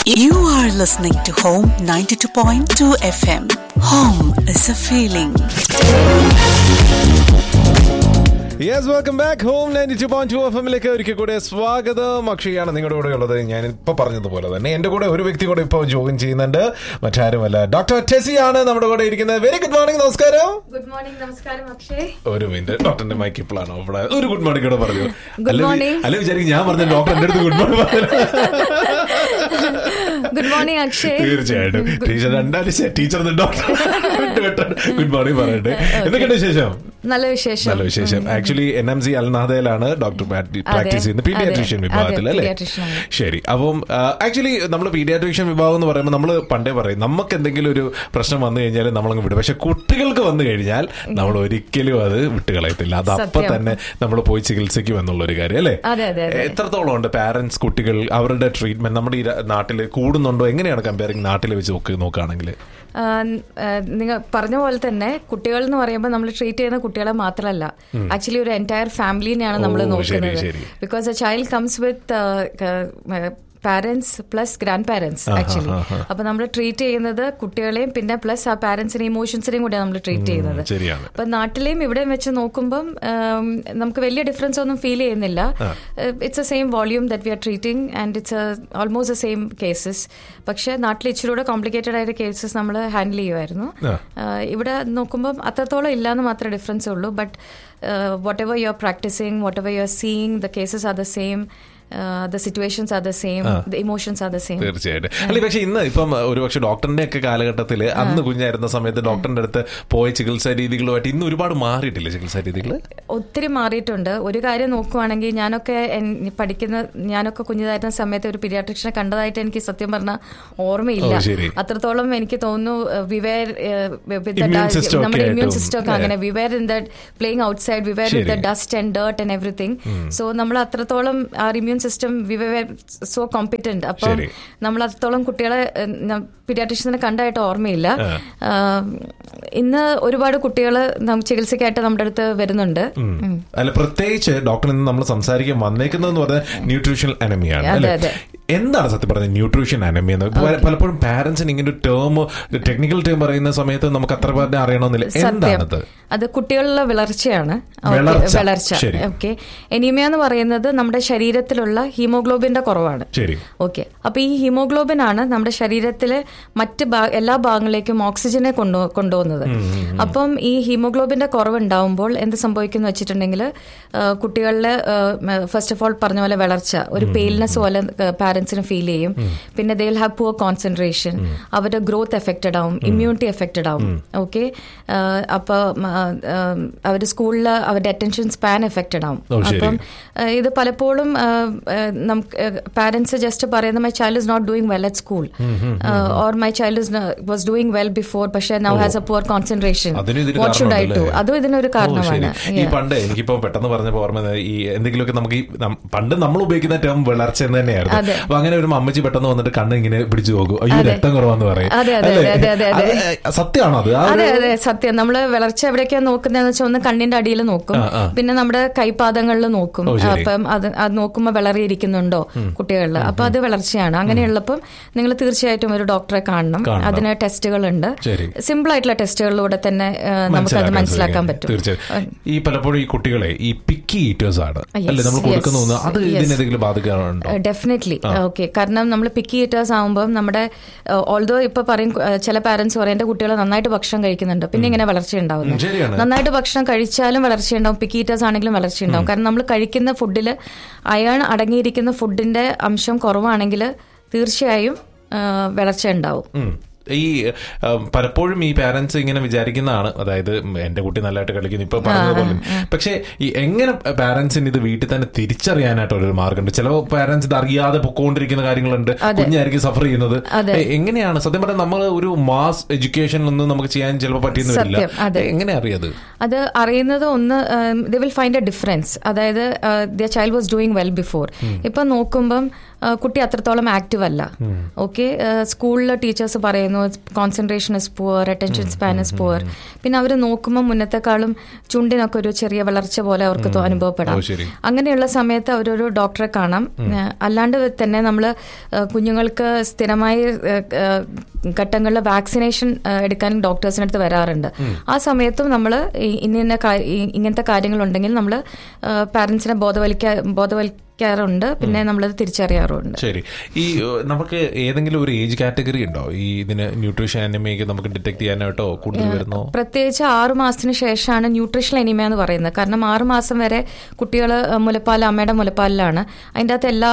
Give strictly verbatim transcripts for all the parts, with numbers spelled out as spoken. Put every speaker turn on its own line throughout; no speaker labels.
You are listening to Home ninety-two point two F M. Home is a feeling.
Yes, welcome back. Home ninety-two point two F M-ലേക്ക് ഒരിക്കൽ കൂടെ സ്വാഗതം. അക്ഷയാണ് നിങ്ങളുടെ കൂടെ ഉള്ളത്. ഞാൻ ഇപ്പോൾ പറഞ്ഞതുപോലെ തന്നെ എൻ്റെ കൂടെ ഒരു വ്യക്തി കൂടെ ഇപ്പോൾ ജോയിൻ ചെയ്യുന്നുണ്ട്. മറ്റാരുമല്ല, ഡോക്ടർ ടെസി ആണ് നമ്മുടെ കൂടെ ഇരിക്കുന്നത്. Very good morning. നമസ്കാരം.
Good morning. നമസ്കാരം അക്ഷയ്.
ഒരു മിനിറ്റ്, ഡോക്ടറിന്റെ മൈക്ക് ഇപ്പോഴാണ് അവിടെ ഒരു ഗുഡ് മോർണിംഗ് കൂടെ പറഞ്ഞു.
Good morning.
അല്ലെ വിചാരിക്കും ഞാൻ പറഞ്ഞു ഡോക്ടർ എൻ്റെ അടുത്ത് ഗുഡ് മോർണിംഗ് പറഞ്ഞു.
Good morning Akshay.
തീർച്ചയായിട്ടും ടീച്ചർ രണ്ടാഴ്ച ടീച്ചർ ഡോക്ടർ ഗുഡ് മോർണിംഗ് പറയട്ടെ. എന്തൊക്കെയുണ്ട് വിശേഷം?
നല്ല വിശേഷം.
നല്ല വിശേഷം. Actually N M C അൽനാദയിലാണ് doctor practice ചെയ്യുന്നത്, പീഡിയാട്രീഷ്യൻ വിഭാഗത്തിൽ അല്ലേ? ശരി. അപ്പം ആക്ച്വലി നമ്മൾ പീഡിയാട്രീഷ്യൻ വിഭാഗം എന്ന് പറയുമ്പോൾ നമ്മൾ പണ്ടേ പറയും നമുക്ക് എന്തെങ്കിലും ഒരു പ്രശ്നം വന്നു കഴിഞ്ഞാൽ നമ്മളങ്ങ് വിടും. പക്ഷെ കുട്ടികൾക്ക് വന്നു കഴിഞ്ഞാൽ നമ്മൾ ഒരിക്കലും അത് വിട്ടുകളയത്തില്ല. അത് അപ്പൊ തന്നെ നമ്മൾ പോയി ചികിത്സിക്കും എന്നുള്ളൊരു കാര്യം അല്ലേ? എത്രത്തോളം ഉണ്ട് പാരന്റ്സ് കുട്ടികൾ അവരുടെ ട്രീറ്റ്മെന്റ് നമ്മുടെ ഈ നാട്ടിൽ കൂടുന്നുണ്ടോ? എങ്ങനെയാണ് കമ്പയറിംഗ് നാട്ടിൽ വെച്ച് നോക്കി നോക്കുകയാണെങ്കിൽ?
നിങ്ങൾ പറഞ്ഞ പോലെ തന്നെ കുട്ടികൾ എന്ന് പറയുമ്പോൾ നമ്മൾ ട്രീറ്റ് ചെയ്യുന്ന കുട്ടികളെ മാത്രമല്ല, ആക്ച്വലി ഒരു എൻറ്റയർ ഫാമിലിനെയാണ് നമ്മൾ നോക്കുന്നത്. Because A child comes with parents plus grand parents actually. അപ്പൊ നമ്മൾ ട്രീറ്റ് ചെയ്യുന്നത് കുട്ടികളെയും പിന്നെ പ്ലസ് ആ പാരന്റ്സിനെയും ഇമോഷൻസിനെയും കൂടെയാണ് നമ്മൾ ട്രീറ്റ് ചെയ്യുന്നത്. അപ്പൊ നാട്ടിലെയും ഇവിടെയും വെച്ച് നോക്കുമ്പം നമുക്ക് വലിയ ഡിഫറൻസ് ഒന്നും ഫീൽ ചെയ്യുന്നില്ല. It's A same volume that we R treating and it's almost A same cases. പക്ഷെ നാട്ടിൽ ഇച്ചിരൂടെ കോംപ്ലിക്കേറ്റഡ് ആയ കേസസ് നമ്മൾ ഹാൻഡിൽ ചെയ്യുമായിരുന്നു. ഇവിടെ നോക്കുമ്പം അത്രത്തോളം ഇല്ലാന്ന് മാത്രമേ ഡിഫറൻസ് ഉള്ളൂ. But what ever you are practising, what ever you are seeing, the cases are the same. Uh, the situations are the same, uh, the emotions are the same.
തീർച്ചയായിട്ടും. അല്ലെ, പക്ഷെ ഇന്ന് ഇപ്പം ഒരുപക്ഷെ ഡോക്ടറിന്റെ ഒക്കെ കാലഘട്ടത്തിൽ അന്ന് കുഞ്ഞായിരുന്ന സമയത്ത് ഡോക്ടറിന്റെ അടുത്ത് പോയ ചികിത്സാ രീതികളുമായിട്ട് ഇന്ന് ഒരുപാട് മാറിയിട്ടില്ല ചികിത്സാ രീതികൾ?
ഒത്തിരി മാറിയിട്ടുണ്ട്. ഒരു കാര്യം നോക്കുവാണെങ്കിൽ ഞാനൊക്കെ പഠിക്കുന്ന ഞാനൊക്കെ കുഞ്ഞിതായിരുന്ന സമയത്ത് ഒരു പീഡിയാട്രിഷ്യനെ കണ്ടതായിട്ട് എനിക്ക് സത്യം പറഞ്ഞാൽ ഓർമ്മയില്ല. അത്രത്തോളം എനിക്ക് തോന്നുന്നു വിവേർ നമ്മുടെ ഇമ്മ്യൂൺ സിസ്റ്റം ഒക്കെ അങ്ങനെ വിവേർ in the playing out side, വിവേർ with the dust and dirt and everything. So നമ്മൾ അത്രത്തോളം ആ immune system we were so competent. അപ്പം നമ്മൾ അത്രത്തോളം കുട്ടികളെ പീഡിയാട്രിഷ്യനെ കണ്ടായിട്ട് ഓർമ്മയില്ല. ഇന്ന് ഒരുപാട് കുട്ടികൾ ചികിത്സയ്ക്കായിട്ട് നമ്മുടെ അടുത്ത് വരുന്നുണ്ട്.
അല്ല, പ്രത്യേകിച്ച് ഡോക്ടർ ഇന്ന് നമ്മൾ സംസാരിക്കാൻ വന്നേക്കുന്നതെന്ന് പറഞ്ഞാൽ ന്യൂട്രീഷണൽ അനമിയാണ്. എന്താണ് സത്യം പറഞ്ഞത് ന്യൂട്രീഷൻ അനമി എന്ന്? പലപ്പോഴും പാരന്റ്സിന് ഇങ്ങനെ ഒരു ടേം, ടെക്നിക്കൽ ടേം പറയുന്ന സമയത്ത് നമുക്ക് അത്ര പറഞ്ഞാൽ അറിയണമെന്നില്ല. എന്താണത്?
അത് കുട്ടികളുടെ വളർച്ചയാണ്. വളർച്ച. ഓക്കെ. എനിമിയ എന്ന് പറയുന്നത് നമ്മുടെ ശരീരത്തിലുള്ള ഹീമോഗ്ലോബിന്റെ കുറവാണ്. ഓക്കെ. അപ്പൊ ഈ ഹീമോഗ്ലോബിൻ ആണ് നമ്മുടെ ശരീരത്തിലെ മറ്റ് എല്ലാ ഭാഗങ്ങളിലേക്കും ഓക്സിജനെ കൊണ്ടു കൊണ്ടുപോകുന്നത്. അപ്പം ഈ ഹീമോഗ്ലോബിന്റെ കുറവ് ഉണ്ടാവുമ്പോൾ എന്ത് സംഭവിക്കുന്നു വെച്ചിട്ടുണ്ടെങ്കിൽ കുട്ടികളിലെ ഫസ്റ്റ് ഓഫ് ഓൾ പറഞ്ഞ പോലെ വളർച്ച ഒരു പെയിൽനെസ് പോലെ പാരന്റ്സിന് ഫീൽ ചെയ്യും. പിന്നെ they will have poor concentration, അവരുടെ ഗ്രോത്ത് എഫക്റ്റഡ് ആവും, ഇമ്മ്യൂണിറ്റി എഫക്റ്റഡ് ആവും. ഓക്കെ. അപ്പൊ അവരുടെ സ്കൂളിൽ അവരുടെ അറ്റൻഷൻ സ്പാൻ എഫക്റ്റഡ് ആവും. അപ്പം ഇത് പലപ്പോഴും നമുക്ക് പാരന്റ്സ് ജസ്റ്റ് പറയുന്നത് my child is not doing well at school or my child is was doing well before പക്ഷെ now has A poor concentration. What should I do? അതും ഇതിനൊരു കാരണമാണ്.
ഈ പണ്ട് എനിക്കിപ്പോ പെട്ടെന്ന് പറഞ്ഞപ്പോ ഓർമ്മ, ഈ എന്തെങ്കിലുമൊക്കെ നമുക്ക് പണ്ട് നമ്മൾ ഉപയോഗിക്കുന്ന ടേം വളർച്ച എന്ന് തന്നെയായിരുന്നു. അപ്പൊ അങ്ങനെ ഒരു അമ്മച്ചി പെട്ടെന്ന് വന്നിട്ട് കണ്ണ് ഇങ്ങനെ പിടിച്ചു നോക്കും, അയ്യോ രക്തം കുറവാന്ന് പറയും. സത്യമാണോ അത്?
അതെ അതെ സത്യം. നമ്മള് വളർച്ച എവിടേക്കാ നോക്കുന്നതെന്ന് വെച്ചാൽ ഒന്ന് കണ്ണിന്റെ അടിയിൽ നോക്കും, പിന്നെ നമ്മുടെ കൈപാദങ്ങളിൽ നോക്കും. അപ്പം അത് അത് നോക്കുമ്പോൾ വിളറിയിരിക്കുന്നുണ്ടോ കുട്ടികളിൽ, അപ്പൊ അത് വളർച്ചയാണ്. അങ്ങനെയുള്ളപ്പം നിങ്ങൾ തീർച്ചയായിട്ടും ഒരു ഡോക്ടറെ കാണണം. അതിന് ടെസ്റ്റുകളുണ്ട്, സിമ്പിൾ ആയിട്ടുള്ള ടെസ്റ്റുകളിലൂടെ തന്നെ നമുക്കത് മനസ്സിലാക്കാൻ പറ്റും.
ഈ പലപ്പോഴും ഈ കുട്ടികളെ ഈ പിക്കി ഈറ്റേഴ്സ് ആണ് അല്ലേ നമ്മൾ കൊടുക്കുന്നത്, അത് ഇതിനെന്തെങ്കിലും ബാധിക്കാറുണ്ടോ?
ഡെഫിനറ്റ്ലി. ഓക്കെ. കാരണം നമ്മൾ പിക്കി ഈറ്റേഴ്സ് ആകുമ്പോൾ നമ്മുടെ ഓൾദോ ഇപ്പൊ പറയും ചില പാരന്റ്സ് പറയും എന്റെ കുട്ടികൾ നന്നായിട്ട് ഭക്ഷണം കഴിക്കുന്നുണ്ട് പിന്നെ ഇങ്ങനെ വളർച്ച ഉണ്ടാവുന്നു. നന്നായിട്ട് ഭക്ഷണം കഴിച്ചാലും വളർച്ചയുണ്ടാവും, പിക്കി ഈറ്റേഴ്സ് ആണെങ്കിലും വളർച്ചയുണ്ടാവും. കാരണം നമ്മൾ കഴിക്കുന്ന ഫുഡിൽ അയൺ അടങ്ങിയിരിക്കുന്ന ഫുഡിന്റെ അംശം കുറവാണെങ്കിൽ തീർച്ചയായും വളർച്ച ഉണ്ടാവും.
ഈ പലപ്പോഴും ഈ പാരന്റ്സ് ഇങ്ങനെ വിചാരിക്കുന്നതാണ്, അതായത് എന്റെ കുട്ടി നല്ലതായിട്ട് കളിക്കുന്നു ഇപ്പൊ പറഞ്ഞതുപോലെ. പക്ഷെ ഈ എങ്ങനെ പാരന്റ്സിന് ഇത് വീട്ടിൽ തന്നെ തിരിച്ചറിയാനായിട്ടുള്ളൊരു മാർഗമുണ്ട്? ചില പാരന്റ്സ് ഇത് അറിയാതെ പൊക്കോണ്ടിരിക്കുന്ന കാര്യങ്ങളുണ്ട്, കുഞ്ഞായിരിക്കും സഫർ ചെയ്യുന്നത്. എങ്ങനെയാണ് സത്യം പറഞ്ഞാൽ നമ്മൾ ഒരു മാസ് എഡ്യൂക്കേഷനിലൊന്നും നമുക്ക് ചെയ്യാൻ ചിലപ്പോൾ പറ്റിയെന്ന് വരില്ല. എങ്ങനെ അറിയാത്?
അത് അറിയുന്നത് ഒന്ന് they will find A difference. അതായത് their child was doing well before. ഇപ്പൊ നോക്കുമ്പം കുട്ടി അത്രത്തോളം ആക്റ്റീവ് അല്ല. ഓക്കെ, സ്കൂളിലെ ടീച്ചേഴ്സ് പറയുന്നു concentration is poor, attention span is poor. പിന്നെ അവർ നോക്കുമ്പോൾ മുന്നത്തെക്കാളും ചുണ്ടിനൊക്കെ ഒരു ചെറിയ വളർച്ച പോലെ അവർക്ക് അനുഭവപ്പെടാം. അങ്ങനെയുള്ള സമയത്ത് അവരൊരു ഡോക്ടറെ കാണാം. അല്ലാണ്ട് തന്നെ നമ്മൾ കുഞ്ഞുങ്ങൾക്ക് സ്ഥിരമായി ഘട്ടങ്ങളിൽ വാക്സിനേഷൻ എടുക്കാൻ ഡോക്ടേഴ്സിന് അടുത്ത് വരാറുണ്ട്. ആ സമയത്തും നമ്മൾ ഇന്ന ഇങ്ങനത്തെ കാര്യങ്ങളുണ്ടെങ്കിൽ നമ്മൾ പാരന്റ്സിനെ ബോധവൽക്ക ബോധവൽക്കാറുണ്ട് പിന്നെ നമ്മളത് തിരിച്ചറിയാറുണ്ട്.
ശരി, ഈ നമുക്ക് ഏതെങ്കിലും ഒരു ഏജ് കാറ്റഗറി ഉണ്ടോ ഈ ഇതിന് ന്യൂട്രീഷൻ അനീമിയ നമുക്ക് ഡിറ്റക്ട് ചെയ്യാനായിട്ടോ കൂടുതൽ വരുന്നോ?
പ്രത്യേകിച്ച് ആറു മാസത്തിന് ശേഷമാണ് ന്യൂട്രീഷൻ അനീമിയ എന്ന് പറയുന്നത്. കാരണം ആറു മാസം വരെ കുട്ടികൾ മുലപ്പാൽ അമ്മയുടെ മുലപ്പാലിലാണ്, അതിൻ്റെ അകത്ത് എല്ലാ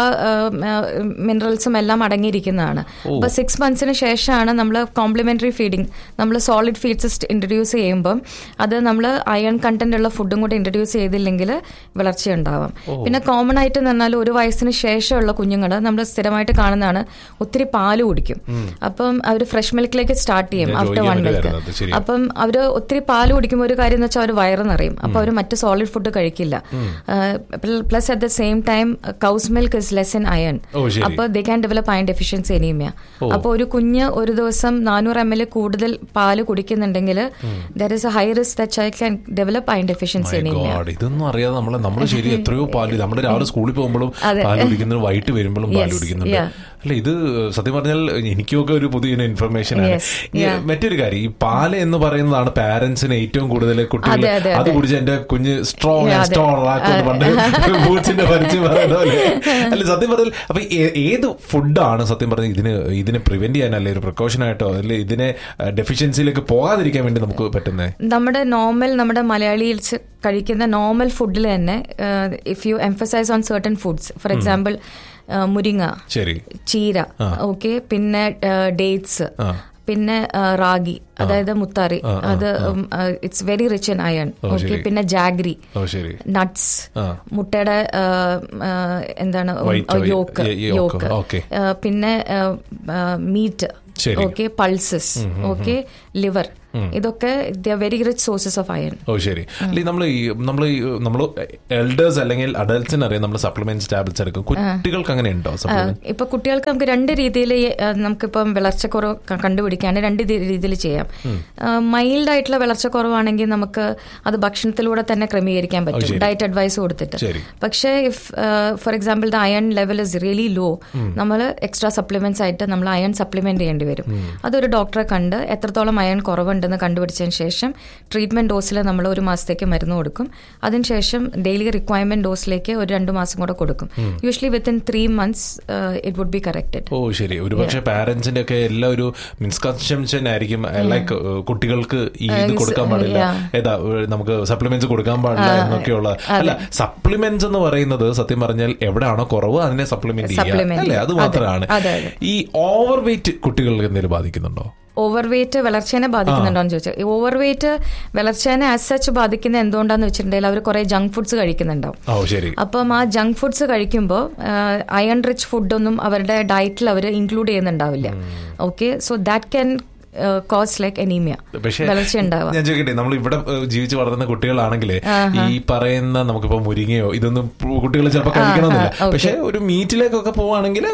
മിനറൽസും എല്ലാം അടങ്ങിയിരിക്കുന്നതാണ്. അപ്പൊ സിക്സ് മന്ത്സിന് ശേഷമാണ് നമ്മൾ കോംപ്ലിമെന്ററി ഫീഡിങ്, നമ്മൾ സോളിഡ് ഫീഡ്സ് ഇൻട്രൊഡ്യൂസ് ചെയ്യുമ്പം അത് നമ്മൾ അയൺ കണ്ടന്റ് ഉള്ള ഫുഡും കൂടെ ഇൻട്രൊഡ്യൂസ് ചെയ്തില്ലെങ്കിൽ വളർച്ചയുണ്ടാവാം. പിന്നെ കോമൺ ആയിട്ട് എന്നാൽ ഒരു വയസ്സിന് ശേഷമുള്ള കുഞ്ഞുങ്ങൾ നമ്മൾ സ്ഥിരമായിട്ട് കാണുന്നതാണ് ഒത്തിരി പാല് കുടിക്കും. അപ്പം അവർ ഫ്രഷ് മിൽക്കിലേക്ക് സ്റ്റാർട്ട് ചെയ്യും ആഫ്റ്റർ വൺ മിൽക്ക്. അപ്പം അവർ ഒത്തിരി പാല് കുടിക്കുമ്പോൾ ഒരു കാര്യം എന്ന് വെച്ചാൽ അവർ വയറ് നിറയും. അപ്പൊ അവർ മറ്റ് സോളിഡ് ഫുഡ് കഴിക്കില്ല. Plus at the same time cows milk is less in iron. അപ്പൊ they can develop iron deficiency anaemia. അപ്പൊ ഒരു കുഞ്ഞ് ഒരു ദിവസം നാനൂറ് എം എൽ കൂടുതൽ പാല് കുടിക്കുന്നുണ്ടെങ്കിൽ there is A high risk that child can develop iron deficiency anaemia.
ഇതൊന്നും അറിയാതെ നമ്മൾ നമ്മൾ ശരി എത്രയോ പാല് നമ്മുടെ രാവിലെ സ്കൂളിൽ പോകുമ്പോഴും പാല് കുടിക്കുന്നത്, വൈകിട്ട് വരുമ്പോഴും പാല് കുടിക്കുന്നുണ്ട്. അല്ല, ഇത് സത്യം പറഞ്ഞാൽ എനിക്കൊക്കെ ഒരു പുതിയ ഇൻഫർമേഷൻ ആണ്. മറ്റൊരു കാര്യം, ഈ പാല് എന്ന് പറയുന്നതാണ് പാരന്റ്സിന് ഏറ്റവും കൂടുതൽ കുട്ടികൾ അത് കുടിച്ച് എന്റെ കുഞ്ഞ് സ്ട്രോങ് സ്ട്രോങ് ആക്കുന്നു പണ്ട് ബൂട്ട്സിന്റെ പരിചയം പറയുന്ന പോലെ. അല്ല, സത്യം പറഞ്ഞാൽ അപ്പൊ ഏത് ഫുഡാണ് സത്യം പറഞ്ഞാൽ ഇതിന് ഇതിനെ പ്രിവെന്റ് ചെയ്യാൻ അല്ലെ ഒരു പ്രിക്കോഷൻ ആയിട്ടോ അല്ലെ ഇതിനെ ഡെഫിഷ്യൻസിയിലേക്ക് പോകാതിരിക്കാൻ വേണ്ടി നമുക്ക് പറ്റുന്നത്?
നമ്മുടെ നോർമൽ നമ്മുടെ മലയാളീസ് കഴിക്കുന്ന നോർമൽ ഫുഡിൽ തന്നെ if you emphasise on certain foods, for example മുരിങ്ങ, ചീര, ഓക്കെ, പിന്നെ ഡേറ്റ്സ്, പിന്നെ റാഗി അതായത് മുത്താറി, അത് it's very rich in iron. Okay, പിന്നെ ജാഗ്രി, നട്ട്സ്, മുട്ടയുടെ എന്താണ് യോക്ക് യോക്ക് പിന്നെ meet, okay, pulses, okay, liver, ഇതൊക്കെ very rich sources of iron.
ഓ ശരി. നമ്മൾ നമ്മൾ നമ്മൾ എൽഡേഴ്സ് അല്ലെങ്കിൽ അഡൽട്സിന് അറിയാം നമ്മൾ സപ്ലിമെന്റ്സ് ടാബ്ലറ്റ്സ് എടുക്കും. കുട്ടികൾക്ക് അങ്ങനെ ഉണ്ടോ?
ഇപ്പൊ കുട്ടികൾക്ക് നമുക്ക് രണ്ട് രീതിയിൽ നമുക്കിപ്പം വളർച്ചക്കുറവ് കണ്ടുപിടിക്കാൻ രണ്ട് രീതിയിൽ ചെയ്യാം. മൈൽഡ് ആയിട്ടുള്ള വളർച്ചക്കുറവാണെങ്കിൽ നമുക്ക് അത് ഭക്ഷണത്തിലൂടെ തന്നെ ക്രമീകരിക്കാൻ പറ്റും, ഡയറ്റ് അഡ്വൈസ് കൊടുത്തിട്ട്. പക്ഷേ if for example the iron level is really law, നമ്മൾ എക്സ്ട്രാ സപ്ലിമെന്റ്സ് ആയിട്ട് നമ്മൾ അയൺ സപ്ലിമെന്റ് ചെയ്യേണ്ടി വരും. അതൊരു ഡോക്ടറെ കണ്ട് എത്രത്തോളം അയൺ കുറവുണ്ട് കണ്ടുപിടിച്ചതിന് ശേഷം ട്രീറ്റ്മെന്റ് ഡോസിൽ നമ്മൾ ഒരു മാസത്തേക്ക് മരുന്ന് കൊടുക്കും. അതിനുശേഷം ഡെയിലി റിക്വയർമെന്റ് ഡോസിലേക്ക് ഒരു രണ്ടു മാസം കൂടെ കൊടുക്കും. Usually within three months it would be corrected.
ഓ ശരി. ഒരുപക്ഷെ പാരന്റ്സിന്റെ ഒക്കെ എല്ലാ ഒരു മിസ്കൺസെപ്ഷൻ ആയിരിക്കും, ലൈക്ക് കുട്ടികൾക്ക് ഈ ഇത് കൊടുക്കാൻ പാടില്ല, ഏതാ നമുക്ക് സപ്ലിമെന്റ്സ് കൊടുക്കാൻ പാടില്ല എന്നൊക്കെയുള്ള. അല്ല, സപ്ലിമെന്റ്സ് എന്ന് പറയുന്നത് സത്യം പറഞ്ഞാൽ എവിടെയാണോ കുറവ് അതിനെ സപ്ലിമെന്റ് ചെയ്യുക അല്ലേ, അത് മാത്രമാണ്. ഈ ഓവർ വെയിറ്റ് കുട്ടികൾക്ക് എന്തെങ്കിലും ബാധിക്കുന്നുണ്ടോ?
ഓവർ വെയിറ്റ് വളർച്ചേനെ ബാധിക്കുന്നുണ്ടോന്ന് ചോദിച്ചാൽ, ഓവർ വെയിറ്റ് വളർച്ചേനെ ആസ് സച്ച് ബാധിക്കുന്നത് എന്തുകൊണ്ടാന്ന് വെച്ചിട്ടുണ്ടെങ്കിൽ അവർ കുറെ ജങ്ക് ഫുഡ്സ് കഴിക്കുന്നുണ്ടാവും. അപ്പം ആ ജങ്ക് ഫുഡ്സ് കഴിക്കുമ്പോൾ അയൺ റിച്ച് ഫുഡൊന്നും അവരുടെ ഡയറ്റിൽ അവർ include ചെയ്യുന്നുണ്ടാവില്ല. Okay, so that can cos like anaemia, വളർച്ച ഉണ്ടാവുക.
ഞാൻ ചോദിക്കട്ടെ, നമ്മൾ ഇവിടെ ജീവിച്ച് വളർന്ന കുട്ടികളാണെങ്കിൽ ഈ പറയുന്ന നമുക്കിപ്പോ മുരിങ്ങയോ ഇതൊന്നും കുട്ടികൾ ചിലപ്പോൾ കഴിക്കണമെന്നില്ല. പക്ഷെ ഒരു മീറ്റിലേക്കൊക്കെ പോവാണെങ്കിൽ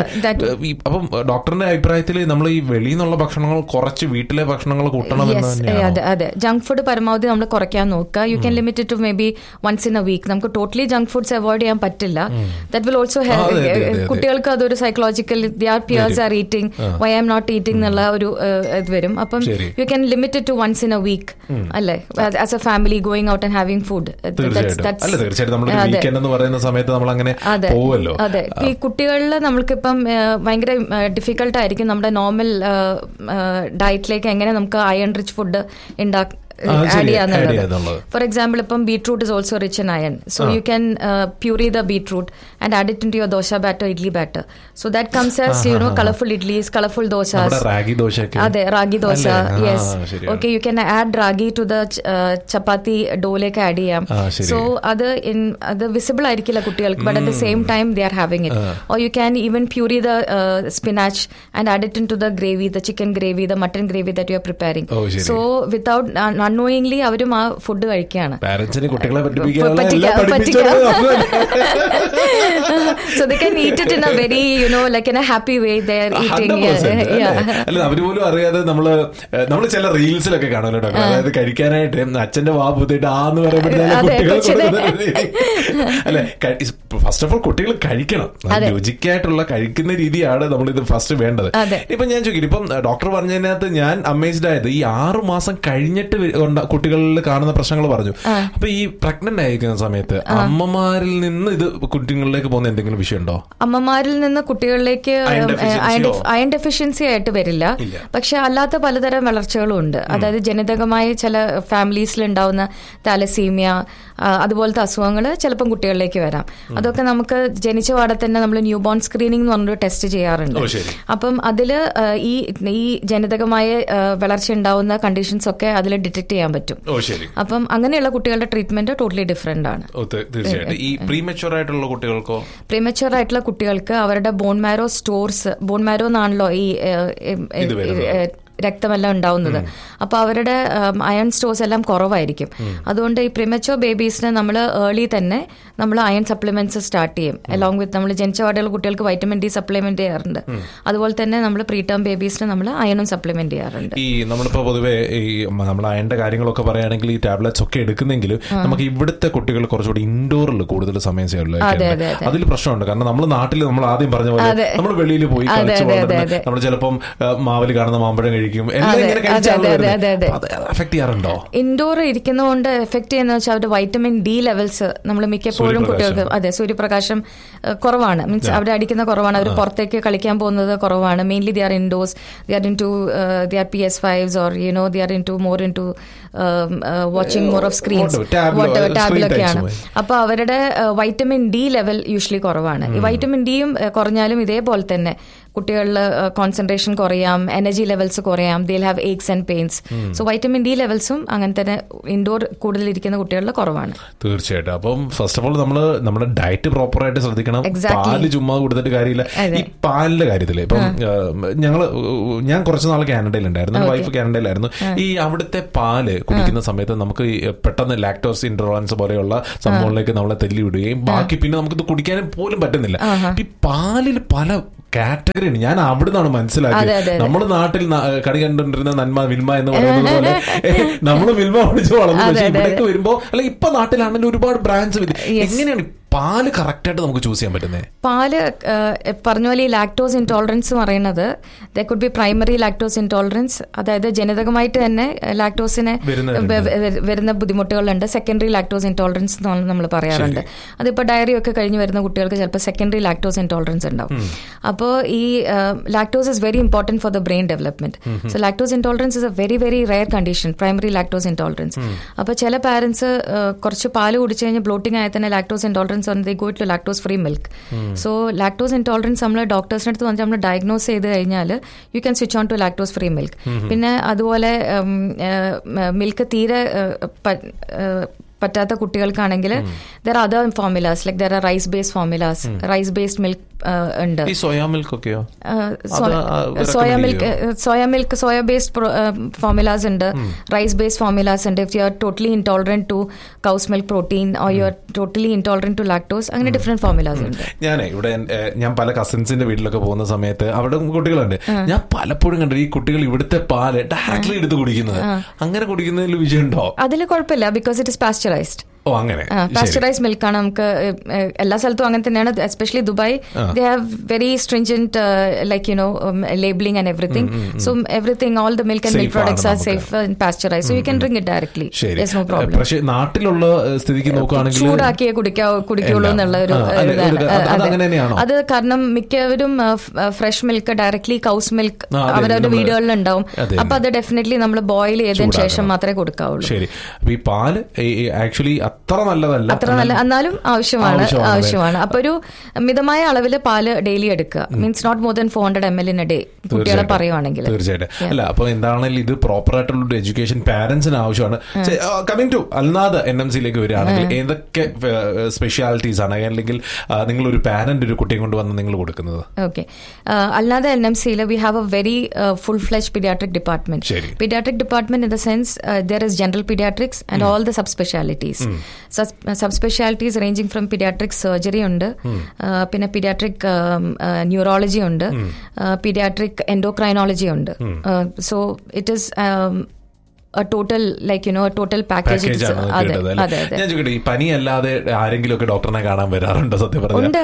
അപ്പം ഡോക്ടറിന്റെ അഭിപ്രായത്തിൽ നമ്മൾ ഈ വെളിയിൽ നിന്നുള്ള ഭക്ഷണങ്ങൾ കുറച്ച് വീട്ടിലെ ഭക്ഷണങ്ങൾ കൂട്ടണം എന്ന് തന്നെയാണ്.
അതെ അതെ, ജങ്ക് ഫുഡ് പരമാവധി നമ്മൾ കുറയ്ക്കാൻ നോക്കുക. You can limit to may be once in A week. നമുക്ക് ടോട്ടലി ജങ്ക് ഫുഡ്സ് അവോയ്ഡ് ചെയ്യാൻ പറ്റില്ല. That will also help. കുട്ടികൾക്ക് അതൊരു psychological their Pierce R eating, Y I am not eating എന്നുള്ള ഒരു ഇത് വരും. അപ്പം you can limit it to once in A week അല്ലേ, as A family going out and having food. അതെ, ഈ കുട്ടികളിൽ നമ്മൾക്കിപ്പം ഭയങ്കര ഡിഫിക്കൽട്ട് ആയിരിക്കും നമ്മുടെ നോർമൽ ഡയറ്റിലേക്ക് എങ്ങനെ നമുക്ക് അയൺ റിച്ച് ഫുഡ് ഉണ്ടാക്കാം ആഡ് ചെയ്യാന്നുള്ളത്. ഫോർ എക്സാമ്പിൾ ഇപ്പം beetroot is also rich in iron, so you can puree the beetroot and add it in to your dosa batter, idli batter. So that comes as you know colourful idlis, colourful dosas. അതെ, ragi dosa, yes. Okay, you can add ragi to the chapati ഡോയിലേക്ക് add ചെയ്യാം. So അത് അത് visible ആയിരിക്കില്ല കുട്ടികൾക്ക്, but at the same time they are having it. Or you can even puree the spinach and add it in to the gravy, the chicken gravy, the mutton gravy that you are preparing. So without unknowingly അവരും ആ food കഴിക്കുകയാണ്. So they can eat it in a very, you know, like in a happy way they are eating.
അല്ല അവര് പോലും അറിയാതെ നമ്മള് നമ്മള് ചില റീൽസിലൊക്കെ കാണുമല്ലോ ഡോക്ടർ, അതായത് കഴിക്കാനായിട്ട് അച്ഛന്റെ വാ പൂത്തിട്ട് ആന്ന് പറയുമ്പോഴത്തേക്കും അല്ലെ, ഫസ്റ്റ് ഓഫ് ഓൾ കുട്ടികൾ കഴിക്കണം, രുചിക്കായിട്ടുള്ള കഴിക്കുന്ന രീതിയാണ് നമ്മളിത് ഫസ്റ്റ് വേണ്ടത്. ഇപ്പൊ ഞാൻ ചോദിക്കും, ഇപ്പം ഡോക്ടർ പറഞ്ഞതിനകത്ത് ഞാൻ അമേസ്ഡ് ആയത് ഈ ആറു മാസം കഴിഞ്ഞിട്ട് കുട്ടികളിൽ കാണുന്ന പ്രശ്നങ്ങൾ പറഞ്ഞു. അപ്പൊ ഈ പ്രഗ്നന്റ് ആയിരിക്കുന്ന സമയത്ത് അമ്മമാരിൽ നിന്ന് ഇത് കുട്ടികളിലേക്ക് പോകുന്ന എന്തെങ്കിലും വിഷയമുണ്ടോ?
അമ്മമാരിൽ നിന്ന് കുട്ടികളിലേക്ക് അയൺ ഡെഫിഷ്യൻസി ആയിട്ട് വരില്ല, പക്ഷെ അല്ലാത്ത പലതരം വളർച്ചകളും ഉണ്ട്. അതായത് ജനിതകമായ ചില ഫാമിലീസിൽ ഉണ്ടാവുന്ന താലസീമിയ അതുപോലത്തെ അസുഖങ്ങൾ ചിലപ്പം കുട്ടികളിലേക്ക് വരാം. അതൊക്കെ നമുക്ക് ജനിച്ച പാടെ തന്നെ നമ്മൾ ന്യൂ ബോൺ സ്ക്രീനിംഗ് എന്ന് പറഞ്ഞൊരു ടെസ്റ്റ് ചെയ്യാറുണ്ട്. അപ്പം അതില് ഈ ഈ ജനിതകമായ വളർച്ച ഉണ്ടാവുന്ന കണ്ടീഷൻസ് ഒക്കെ അതിൽ ഡിറ്റക്ട് ചെയ്യാൻ പറ്റും. അപ്പം അങ്ങനെയുള്ള കുട്ടികളുടെ ട്രീറ്റ്മെന്റ് ടോട്ടലി ഡിഫറെന്റ് ആണ്.
ഈ പ്രീമച്യൂർ ആയിട്ടുള്ള കുട്ടികൾക്കോ?
പ്രീമച്യൂർ ആയിട്ടുള്ള കുട്ടികൾക്ക് അവരുടെ bone marrow stores, bone marrow എന്നാണല്ലോ ഈ രക്തമെല്ലാം ഉണ്ടാവുന്നത്, അപ്പൊ അവരുടെ അയൺ സ്റ്റോഴ്സ് എല്ലാം കുറവായിരിക്കും. അതുകൊണ്ട് ഈ പ്രിമച്യൂർ ബേബീസിന് നമ്മൾ ഏർലി തന്നെ നമ്മൾ അയൺ സപ്ലിമെന്റ്സ് സ്റ്റാർട്ട് ചെയ്യും. അലോങ് വിത്ത് നമ്മൾ ജനിച്ച പാടെയുള്ള കുട്ടികൾക്ക് വൈറ്റമിൻ ഡി സപ്ലിമെന്റ് ചെയ്യാറുണ്ട്. അതുപോലെ തന്നെ നമ്മൾ പ്രീ ടേം ബേബീസിന് നമ്മൾ അയണും സപ്ലിമെന്റ് ചെയ്യാറുണ്ട്.
ഈ നമ്മളിപ്പോ പൊതുവെ ഈ നമ്മൾ അയണിന്റെ കാര്യങ്ങളൊക്കെ പറയുകയാണെങ്കിൽ ഈ ടാബ്ലറ്റ്സ് ഒക്കെ എടുക്കുന്നെങ്കിലും നമുക്ക് ഇവിടുത്തെ കുട്ടികൾ കുറച്ചുകൂടി ഇൻഡോറിൽ കൂടുതൽ സമയം ചെയ്യുള്ളൂ. അതിൽ പ്രശ്നമുണ്ട്. കാരണം നമ്മൾ നാട്ടിൽ നമ്മൾ ആദ്യം പറഞ്ഞ പോലെ നമ്മൾ വെളിയിൽ പോയി കളിച്ചു വളർന്ന് നമ്മൾ ചിലപ്പം മാവലി കാണുന്ന മാമ്പഴം കഴിക്കും.
ഇൻഡോർ ഇരിക്കുന്നതുകൊണ്ട് എഫക്ട് ചെയ്യുന്ന വെച്ചാൽ അവരുടെ വൈറ്റമിൻ ഡി ലെവൽസ് നമ്മൾ മിക്കപ്പോഴും കുട്ടികൾക്ക് അതെ സൂര്യപ്രകാശം കുറവാണ്. മീൻസ് അവിടെ അടിക്കുന്ന കുറവാണ്. അവർ പുറത്തേക്ക് കളിക്കാൻ പോകുന്നത് കുറവാണ്. Mainly the R indoors, the are in to the R P S fives or you know the are in to more in to watching more of screens, ടാബിലൊക്കെയാണ്. അപ്പൊ അവരുടെ വൈറ്റമിൻ ഡി ലെവൽ യൂഷ്വലി കുറവാണ്. ഈ vitamin ഡിയും കുറഞ്ഞാലും ഇതേപോലെ തന്നെ കുട്ടികളിൽ concentration കുറയാം, energy levels കുറയാം, Dil have aches and pains. So vitamin D ലെവൽസും അങ്ങനെ തന്നെ ഇൻഡോർ കൂടുതൽ ഇരിക്കുന്ന കുട്ടികളിൽ കുറവാണ്.
തീർച്ചയായിട്ടും. അപ്പം ഫസ്റ്റ് ഓഫ് ഓൾ നമ്മള് നമ്മുടെ ഡയറ്റ് പ്രോപ്പർ ആയിട്ട് ശ്രദ്ധിക്കണം. പാല് ചുമ്മാ കൊടുത്തിട്ട് കാര്യമില്ല. ഈ പാലിന്റെ കാര്യത്തില് ഇപ്പം ഞങ്ങള് ഞാൻ കുറച്ച് നാൾ കാനഡയിലുണ്ടായിരുന്നു, വൈഫ് കാനഡയിലായിരുന്നു. ഈ അവിടുത്തെ പാല് കുടിക്കുന്ന സമയത്ത് നമുക്ക് പെട്ടെന്ന് ലാക്ടോസ് ഇൻടോളറൻസ് പോലെയുള്ള സംഭവങ്ങളിലേക്ക് നമ്മളെ തല്ലി വിടുകയും ബാക്കി പിന്നെ നമുക്കിത് കുടിക്കാനും പോലും പറ്റുന്നില്ല. ഈ പാലിൽ പല കാറ്റഗറി ഉണ്ട്. ഞാൻ അവിടെ നിന്നാണ് മനസ്സിലാക്കിയത്. നമ്മുടെ നാട്ടിൽ കടി കണ്ടുകൊണ്ടിരുന്ന നന്മ മിൽമ എന്ന് പറയുന്നത് പോലെ നമ്മള് മിൽമ പഠിച്ച് വളർന്നു. പക്ഷേ ഇവിടേക്ക് വരുമ്പോ അല്ല ഇപ്പൊ നാട്ടിലാണെങ്കിൽ ഒരുപാട് ബ്രാൻഡ്സ് എങ്ങനെയാണ് പാല് കറക്റ്റ് ആയിട്ട് നമുക്ക് ചൂസ് ചെയ്യാൻ പറ്റുന്നത്?
പാല് പറഞ്ഞ പോലെ ഈ ലാക്ടോസ് ഇൻടോളറൻസ് പറയുന്നത് there could be primary lactose intolerance, അതായത് ജനിതകമായിട്ട് തന്നെ ലാക്ടോസിന് വരുന്ന ബുദ്ധിമുട്ടുകളുണ്ട്. സെക്കൻഡറി ലാക്ടോസ് ഇൻടോളറൻസ് എന്ന് നമ്മൾ പറയാറുണ്ട്. അതിപ്പോൾ ഡയറി ഒക്കെ കഴിഞ്ഞ് വരുന്ന കുട്ടികൾക്ക് ചിലപ്പോൾ സെക്കൻഡറി ലാക്ടോസ് ഇൻടോളറൻസ് ഉണ്ടാവും. അപ്പോൾ ഈ lactose is very important for the brain development. So lactose intolerance is A very very rare condition, primary lactose intolerance. അപ്പോൾ ചില പാരന്റ്സ് കുറച്ച് പാല് കുടിച്ചു കഴിഞ്ഞാൽ ബ്ലോട്ടിംഗ് ആയ തന്നെ lactose intolerance they go to lactose free milk. Mm. So lactose intolerance നമ്മൾ ഡോക്ടേഴ്സിന്റെ അടുത്ത് വന്നിട്ട് നമ്മൾ ഡയഗ്നോസ് ചെയ്ത് കഴിഞ്ഞാൽ you can switch on to lactose free milk. പിന്നെ അതുപോലെ മിൽക്ക് തീരെ പറ്റാത്ത കുട്ടികൾക്കാണെങ്കിൽ there are other formulas like there are rice based formulas, rice based milk ഉണ്ട്.
സോയാ മിൽക്ക് ഒക്കെയോ?
Soya milk soya milk soya based formulas ഉണ്ട്, rice based formulas ഉണ്ട്. If you are totally intolerant to cows milk protein or you are totally intolerant to lactose, അങ്ങനെ different formulas ഉണ്ട്.
ഞാൻ ഇവിടെ ഞാൻ പല കസിൻസിന്റെ വീട്ടിലൊക്കെ പോകുന്ന സമയത്ത് അവിടെ കുട്ടികളുണ്ട്. ഞാൻ പലപ്പോഴും കണ്ടു ഈ കുട്ടികൾ ഇവിടുത്തെ പാല് ഡയറക്ട്ലി എടുത്ത് കുടിക്കുന്നത്. അങ്ങനെ കുടിക്കുന്നതിൽ വിജയമുണ്ടോ?
അതിൽ കുഴപ്പമില്ല, because it is pasteurised.
Pasteurise
മിൽക്കാണ്. നമുക്ക് എല്ലാ സ്ഥലത്തും അങ്ങനെ തന്നെയാണ്. Especially Dubai they have very stringent like you know labelling and everything. So everything all the milk and milk products R safe and pasteurised, so you can drink it directly. Yes, no problem.
പക്ഷേ നാട്ടിലുള്ള സ്ഥിതിക്ക് നോക്കുകയാണെങ്കിൽ
ചൂടാക്കിയേ കുടിക്കാവൂ കുടിക്കുള്ളൂ എന്നുള്ള ഒരു ഇതാണ്. അത് കാരണം മിക്കവരും fresh milk directly cows milk അവരവരുടെ വീടുകളിൽ ഉണ്ടാവും. അപ്പൊ അത് ഡെഫിനറ്റ്ലി നമ്മൾ ബോയിൽ ചെയ്തതിനു ശേഷം മാത്രമേ കൊടുക്കാവുള്ളൂ.
ശരി. അപ്പൊ ഈ പാല് ആക്ച്വലി അത്ര നല്ലതല്ല,
അത്ര നല്ല എന്നാലും ആവശ്യമാണ് ആവശ്യമാണ് അപ്പൊ ഒരു മിതമായ അളവിൽ പാല് ഡെയിലി എടുക്കുക. Means not more than four hundred M L in A day കുട്ടികളെ പറയുവാണെങ്കിൽ.
തീർച്ചയായിട്ടും. അല്ല അപ്പൊ എന്താണെങ്കിലും ഇത് പ്രോപ്പർ ആയിട്ടുള്ള ഒരു എഡ്യൂക്കേഷൻ പാരന്റ്സിന് ആവശ്യമാണ്. കമ്മിങ് ടു അൽനാദ് എൻ എം സിയിലേക്ക് വരികയാണെങ്കിൽ ഏതൊക്കെ സ്പെഷ്യാലിറ്റീസ് ആണ് അല്ലെങ്കിൽ നിങ്ങൾ ഒരു പാരന്റ് ഒരു കുട്ടിയെ കൊണ്ട് വന്ന് നിങ്ങൾ കൊടുക്കുന്നത്?
ഓക്കെ, അൽനാദ് എൻ എം സിയിൽ we have A very full fledged paediatric department. Paediatric department in the sense there is general paediatrics and all the sub specialities. Sub specialities ranging from paediatric surgery ഉണ്ട്, പിന്നെ paediatric neurology ഉണ്ട്, paediatric endocrinology ഉണ്ട്. So it is a total like you know a total package.
അതെ അതെ. ഞാൻ ചോദിക്കട്ടെ, ഈ പനി അല്ലാതെ ആരെങ്കിലും ഒക്കെ ഡോക്ടറിനെ കാണാൻ വരാറുണ്ടോ? സത്യം പറഞ്ഞാൽ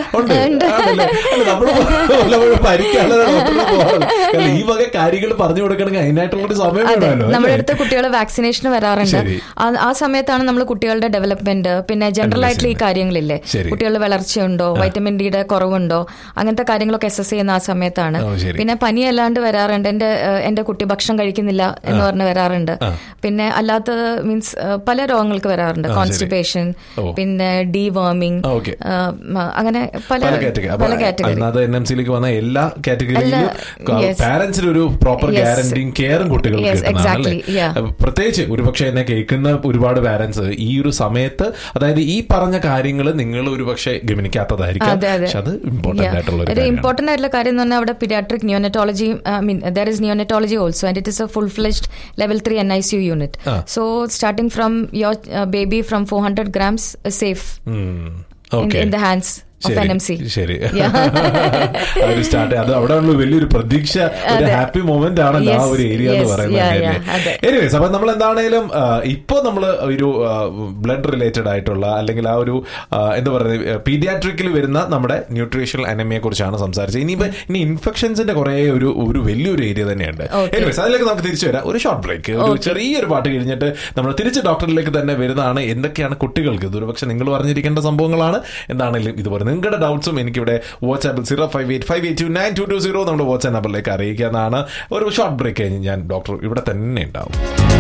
ഈ വക കാര്യങ്ങൾ പറഞ്ഞു കൊടുക്കണമെങ്കിൽ അതിനായിട്ടുള്ള സമയം വേണമല്ലോ.
നമ്മുടെ അടുത്ത് കുട്ടികൾ വാക്സിനേഷന് വരാറുണ്ട്. ആ സമയത്താണ് നമ്മൾ കുട്ടികളുടെ ഡെവലപ്മെന്റ്, പിന്നെ ജനറൽ ആയിട്ടുള്ള ഈ കാര്യങ്ങളില്ലേ, കുട്ടികളുടെ വളർച്ചയുണ്ടോ, വൈറ്റമിൻ ഡിയുടെ കുറവുണ്ടോ, അങ്ങനത്തെ കാര്യങ്ങളൊക്കെ അസസ് ചെയ്യുന്ന ആ സമയത്താണ്. പിന്നെ പനി അല്ലാണ്ട് വരാറുണ്ട്. എന്റെ എന്റെ കുട്ടി ഭക്ഷണം കഴിക്കുന്നില്ല എന്ന് പറഞ്ഞ് വരാറുണ്ട്. പിന്നെ അല്ലാത്ത മീൻസ് പല രോഗങ്ങൾക്ക് വരാറുണ്ട്, കോൺസ്റ്റിപ്പേഷൻ, പിന്നെ ഡീവേമിംഗ്, അങ്ങനെ പല പല കാറ്റഗറി.
എൻ എം സിയിലേക്ക് വന്ന എല്ലാ കാറ്റഗറിയിലും പാരന്റ്സിന് ഒരു പ്രോപ്പർ ഗ്യാരണ്ടിയും കെയറും കുട്ടികൾക്ക് കിട്ടുന്നതാണ്. പ്രത്യേകിച്ച് ഒരുപക്ഷെ എന്നെ കേൾക്കുന്ന ഒരുപാട് പാരന്റ്സ് ഈ ഒരു സമയത്ത്, അതായത് ഈ പറഞ്ഞ കാര്യങ്ങൾ നിങ്ങൾ ഒരുപക്ഷെ ഗമനിക്കാത്തതായിരിക്കും. അത് ഇമ്പോർട്ടന്റ് ആയിട്ടുള്ള
ഒരു ഇമ്പോർട്ടന്റ് ആയിട്ടുള്ള കാര്യം എന്ന് പറഞ്ഞാൽ അവിടെ paediatric നിയോനറ്റോളജി, I mean there is നിയോനറ്റോളജി also, and it is A full fledged level three N I C U unit. Ah. So starting from your uh, baby from four hundred grams is safe mm. okay. in, in the hands of N M C.
ശരി, അത് start അത് അവിടെ ഉള്ള വലിയൊരു പ്രതീക്ഷ, ഒരു happy moment ആണല്ലോ ആ ഒരു ഏരിയ എന്ന് പറയുന്നത്. എനിവേസ്, അപ്പൊ നമ്മൾ എന്താണേലും ഇപ്പൊ നമ്മൾ ഒരു ബ്ലഡ് റിലേറ്റഡ് ആയിട്ടുള്ള അല്ലെങ്കിൽ ആ ഒരു എന്താ പറയുക പീഡിയാട്രിക്കിൽ വരുന്ന നമ്മുടെ ന്യൂട്രീഷണൽ അനീമിയെ കുറിച്ചാണ് സംസാരിച്ചത്. ഇനിയിപ്പോ ഇനി ഇൻഫെക്ഷൻസിന്റെ കുറെ ഒരു ഒരു വലിയൊരു ഏരിയ തന്നെയുണ്ട്. എനിവേസ്, അതിലേക്ക് നമുക്ക് തിരിച്ചു വരാം. ഒരു ഷോർട്ട് ബ്രേക്ക്, ഒരു ചെറിയൊരു പാട്ട് കഴിഞ്ഞിട്ട് നമ്മൾ തിരിച്ച് ഡോക്ടറിലേക്ക് തന്നെ വരുന്നതാണ്. എന്തൊക്കെയാണ് കുട്ടികൾക്ക് ഇത് ഒരുപക്ഷെ നിങ്ങൾ പറഞ്ഞിരിക്കേണ്ട സംഭവങ്ങളാണ്. എന്താണെങ്കിലും ഇതുപോലെ നിങ്ങളുടെ ഡൗട്ട്സും എനിക്കിവിടെ വാട്സ്ആപ്പിൽ zero five eight five eight to nine to to zero നമ്മുടെ വാട്സ്ആപ്പ് നമ്പറിലേക്ക് അറിയിക്കാനാണ്. ഒരു ഷോർട്ട് ബ്രേക്ക് കഴിഞ്ഞ് ഞാൻ ഡോക്ടർ ഇവിടെ തന്നെ ഉണ്ടാവും.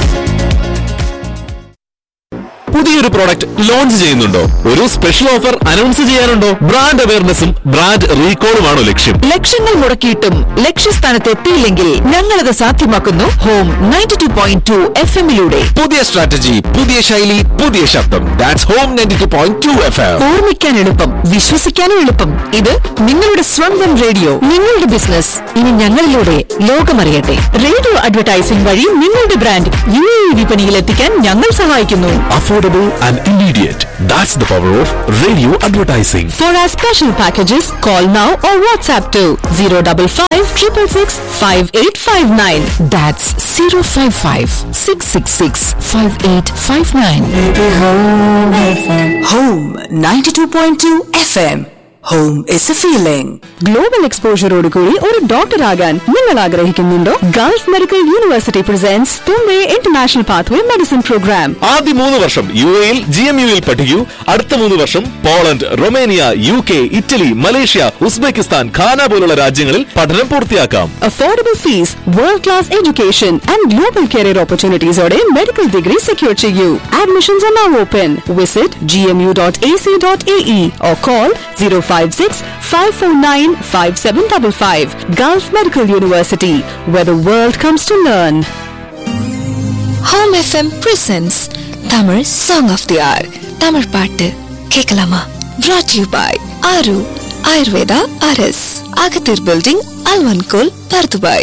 പുതിയൊരു പ്രോഡക്റ്റ് ലോഞ്ച് ചെയ്യുന്നുണ്ടോ? ഒരു special offer announce ചെയ്യാനുണ്ടോ? Brand അവയർനെസ്സും brand റീകോളുമാണോ ലക്ഷ്യം?
ലക്ഷങ്ങൾ മുടക്കിയിട്ടും ലക്ഷ്യസ്ഥാനത്ത് എത്തിയില്ലെങ്കിൽ ഞങ്ങളത് സാധ്യമാക്കുന്നു home ninety two point two F എമ്മിലൂടെ.
പുതിയ സ്ട്രാറ്റജി, പുതിയ ശൈലി, പുതിയ ശബ്ദം. That's home ninety two point two F M.
ഓർമ്മിക്കാൻ എളുപ്പം, വിശ്വസിക്കാനും എളുപ്പം. ഇത് നിങ്ങളുടെ സ്വന്തം റേഡിയോ. നിങ്ങളുടെ ബിസിനസ് ഇനി ഞങ്ങളിലൂടെ ലോകമറിയട്ടെ. റേഡിയോ അഡ്വർടൈസിംഗ് വഴി നിങ്ങളുടെ ബ്രാൻഡ് യു എ ഇ വിപണിയിൽ എത്തിക്കാൻ ഞങ്ങൾ സഹായിക്കുന്നു.
Affordable and immediate. That's the power of radio advertising.
For our special packages, call now or WhatsApp to zero five five six six six five eight five nine. That's zero five five six six six five eight five nine.
Home ninety-two point two F M. Home is a feeling.
Global എക്സ്പോഷറോട് കൂടി ഒരു doctor ആകാൻ നിങ്ങൾ ആഗ്രഹിക്കുന്നുണ്ടോ? Gulf medical university presence തുമ്പെ international pathway medicine programme.
ആദ്യ മൂന്ന് വർഷം U എയിൽ G M യുയിൽ പഠിക്കൂ. അടുത്ത മൂന്ന് വർഷം Poland, Romania, U K, Italy, Malaysia, Uzbekistan, ഖാന പോലുള്ള രാജ്യങ്ങളിൽ പഠനം പൂർത്തിയാക്കാം.
Affordable fees, world class education and global career ഓപ്പർച്യൂണിറ്റീസോടെ medical degree secure ചെയ്യൂ. Admissions are now open. Visit G M U dot A C dot A E or call zero five six five four nine five seven five five. Gulf Medical University, where the world comes to learn.
Home F M presents Tamil Song of the Hour. Tamil Paattu Kekalama. Brought to you by Aru Ayurveda R S, Agathir Building, Alvankul, Pardubai.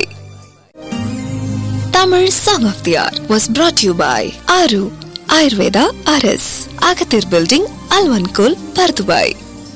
Tamil Song of the Hour was brought to you by Aru Ayurveda R S, Agathir Building, Alvankul, Pardubai.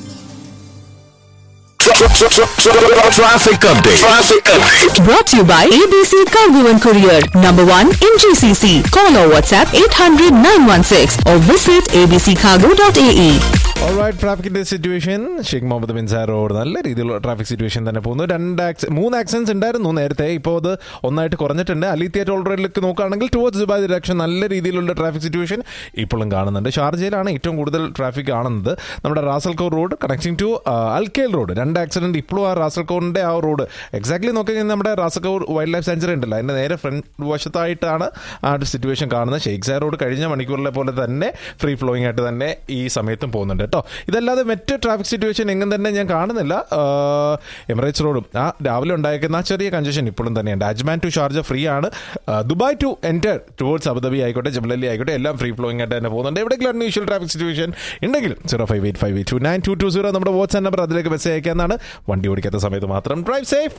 Traffic update. Traffic update.
Brought to you by A B C Cargo and Courier, number one in G C C. Call or WhatsApp eight hundred nine one six or visit a b c cargo dot a e.
Alright, ട്രാഫിക്കിന്റെ situation Sheikh Muhammad bin sir road നല്ല രീതിയിലുള്ള traffic situation തന്നെ പോകുന്നു. രണ്ട് ax മൂന്ന് accidents ഉണ്ടായിരുന്നു നേരത്തെ, ഇപ്പോൾ അത് ഒന്നായിട്ട് കുറഞ്ഞിട്ടുണ്ട്. അലിത്തിയ ടോൾ റോഡിലേക്ക് നോക്കുകയാണെങ്കിൽ ടുവേർഡ്സ് ദുബായ് ഡയറക്ഷൻ നല്ല രീതിയിലുള്ള ട്രാഫിക് സിറ്റുവേഷൻ ഇപ്പോഴും കാണുന്നുണ്ട്. ഷാർജയിലാണ് ഏറ്റവും കൂടുതൽ ട്രാഫിക് കാണുന്നത്. നമ്മുടെ Ras Al Khor road connecting to അൽക്കേൽ road രണ്ട് ആക്സിഡന്റ് ഇപ്പോഴും ആ റാസൽകോടിന്റെ ആ റോഡ് എക്സാക്ട്ലി നോക്കിക്കഴിഞ്ഞാൽ നമ്മുടെ റാസൽകോട് വൈൽഡ് ലൈഫ് സാങ്ച്വറി ഉണ്ടല്ലോ, അതിന്റെ നേരെ ഫ്രണ്ട് വശത്തായിട്ടാണ് ആ ഒരു സിറ്റുവേഷൻ കാണുന്നത്. ഷെയ്ഖ് റോഡ് കഴിഞ്ഞ മണിക്കൂറിലെ പോലെ തന്നെ ഫ്രീ ഫ്ലോയിങ് ആയിട്ട് തന്നെ ഈ സമയത്തും പോകുന്നുണ്ട് കേട്ടോ. ഇതല്ലാതെ മറ്റ് ട്രാഫിക് സിറ്റുവേഷൻ എങ്ങും തന്നെ ഞാൻ കാണുന്നില്ല. എമിറേറ്റ്സ് റോഡും ആ രാവിലെ ഉണ്ടായിരിക്കുന്ന ആ ചെറിയ കൺജഷൻ ഇപ്പോഴും തന്നെയുണ്ട്. അജ്മാൻ ടു ഷാർജ ഫ്രീ ആണ്. Dubai to enter towards Abu Dhabi ആയിക്കോട്ടെ, ജബലലി ആയിക്കോട്ടെ, എല്ലാം ഫ്രീ ഫ്ലോയിങ് ആയിട്ട് തന്നെ പോകുന്നുണ്ട്. എവിടെയെങ്കിലും അൺയൂഷ്വൽ ട്രാഫിക് സിറ്റുവേഷൻ ഉണ്ടെങ്കിൽ zero five eight five eight to nine to to zero നമ്മുടെ വാട്സ്ആപ്പ് നമ്പർ, അതിലേക്ക് മെസ്സേജ് അയക്കാന്നാണ്. വണ്ടി ഓടിക്കാത്ത സമയത്ത് മാത്രം. Drive safe.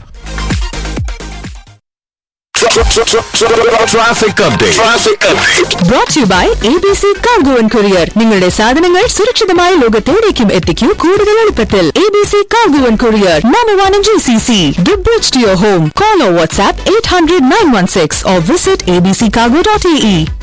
Traffic update. Traffic update.
Brought to you by A B C Cargo and Courier. നിങ്ങളുടെ സാധനങ്ങൾ സുരക്ഷിതമായ ലോകത്തെവിടേക്കും എത്തിക്കൂ കൂടുതൽ എളുപ്പത്തിൽ. A B C Cargo and Courier, number one in G C C. The bridge to your home. Call or WhatsApp eight hundred nine one six or visit a b c cargo dot a e.